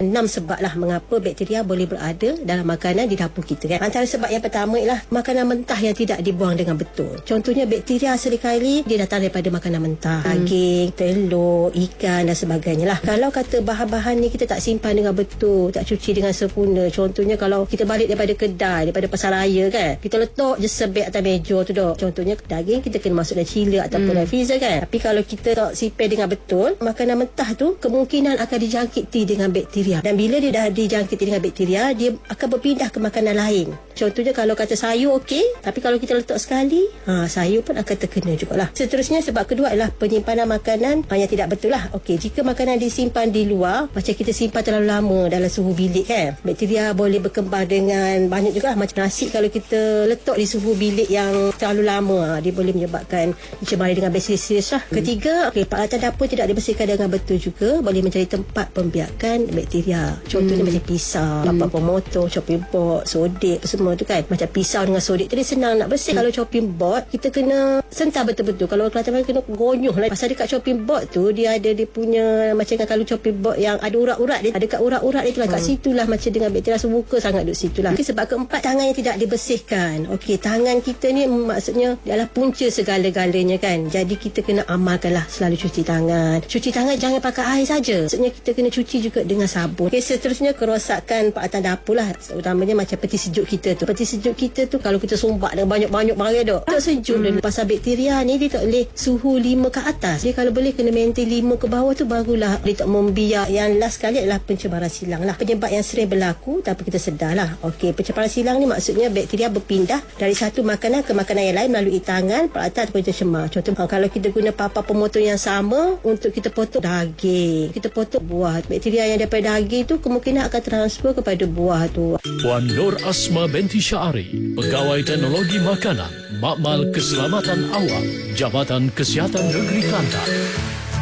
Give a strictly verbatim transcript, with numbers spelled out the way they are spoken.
enam sebab lah mengapa bakteria boleh berada dalam makanan di dapur kita kan. Antara sebab yang pertama ialah makanan mentah yang tidak dibuang dengan betul. Contohnya bakteria seringkali dia datang daripada makanan mentah, hmm. daging, telur, ikan dan sebagainya lah. Kalau kata bahan-bahan ni kita tak simpan dengan betul, tak cuci dengan sempurna, contohnya kalau kita balik daripada kedai, daripada pasar raya kan, kita letak je sebeg atas meja tu dah. Contohnya daging kita kena masuk dalam chiller ataupun hmm. dalam freezer kan. Tapi kalau kita tak simpan dengan betul, makanan mentah tu kemungkinan akan dijangkiti dengan bakteria. Dan bila dia dah dijangkiti dengan bakteria, dia akan berpindah ke makanan lain. Contohnya kalau kata sayur okey, tapi kalau kita letak sekali, ha, sayur pun akan terkena jugalah. Seterusnya sebab kedua adalah penyimpanan makanan ha, yang tidak betul lah. Okey, jika makanan disimpan di luar, macam kita simpan terlalu lama dalam suhu bilik kan, bakteria boleh berkembang dengan banyak juga. Macam nasi kalau kita letak di suhu bilik yang terlalu lama, ha, dia boleh menyebabkan dicemari dengan bacillus lah. Hmm. Ketiga, okay, peralatan dapur tidak dibersihkan dengan betul juga boleh menjadi tempat pembiakan bakteria. Contohnya hmm. macam pisau, papan hmm. pemotor, chopping board, sodik semua tu kan. Macam pisau dengan sodik tu dia senang nak bersih. Hmm. Kalau chopping board kita kena sentar betul-betul. Kalau Kelantan kena gonyuh lah. Pasal dekat chopping board tu dia ada dia punya, macam kan kalau chopping board yang ada urat-urat dia, ada kat urat-urat dia tu lah. Hmm. Kat situlah macam dengan bakteria semuka sangat duduk situ lah. Okay, sebab keempat, tangan yang tidak dibersihkan. Okey, tangan kita ni maksudnya adalah punca segala-galanya kan. Jadi kita kena amalkanlah selalu cuci tangan. Cuci tangan jangan pakai air saja. Maksudnya kita kena cuci juga dengan sabun. Okey, seterusnya kerosakan peralatan dapur lah. Utamanya macam peti sejuk kita tu. Peti sejuk kita tu kalau kita sumbat dengan banyak-banyak barang dok. Tak sejuk hmm. dulu. Pasal bakteria ni dia tak boleh suhu lima ke atas. Dia kalau boleh kena maintain lima ke bawah tu barulah dia tak membiak. Yang last sekali adalah pencemaran silang lah. Penyebab yang sering berlaku tapi kita sedar lah. Okey, pencemaran silang ni maksudnya bakteria berpindah dari satu makanan ke makanan yang lain melalui tangan, peralatan ataupun tercemar. Contoh kalau kita guna papan pemotor yang sama untuk kita potong daging, kita potong buah, bakteria yang daripada daging tu kemungkinan akan transfer kepada buah tu. Puan Nur Asma binti Syari, Pegawai Teknologi Makanan, Makmal Keselamatan Awam, Jabatan Kesihatan Negeri Kelantan.